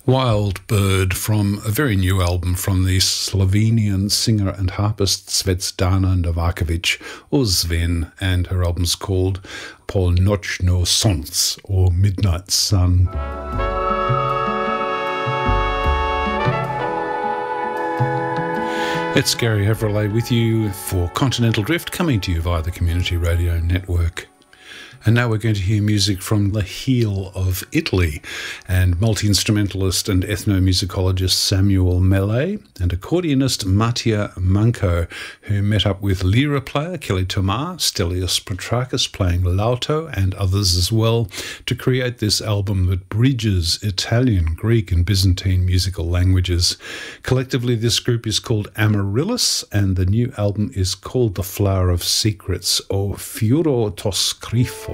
Wild Bird from a very new album from the Slovenian singer and harpist Svetlana Novakovic, or Sven, and her album's called Polnočno sonce, or Midnight Sun. It's Gary Everley with you for Continental Drift, coming to you via the Community Radio Network. And now we're going to hear music from the heel of Italy, and multi-instrumentalist and ethnomusicologist Samuel Mele and accordionist Mattia Manco, who met up with lira player Kelly Thomas, Stelios Petrakis playing lauto, and others as well, to create this album that bridges Italian, Greek and Byzantine musical languages. Collectively, this group is called Amaryllis, and the new album is called The Flower of Secrets, or Fiuro Toscrifo.